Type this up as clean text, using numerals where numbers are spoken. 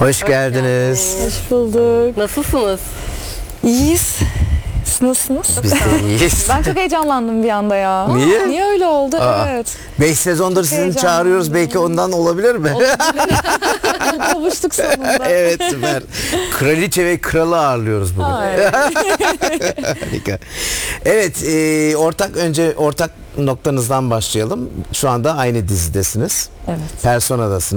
Hoş geldiniz. Hoş bulduk. Nasılsınız? İyiyiz. Siz nasılsınız? Biz de iyiyiz. Ben çok heyecanlandım bir anda ya. Niye? Niye öyle oldu? Aa. Evet. 5 sezondur sizi heyecanlıyım. çağırıyoruz. Belki ondan olabilir mi? Kavuştuk sonunda. Evet, süper. Kraliçe ve kralı ağırlıyoruz bugün. Ay. Harika. Evet, ortak noktanızdan başlayalım. Şu anda aynı dizidesiniz. Evet. Persona'dasınız.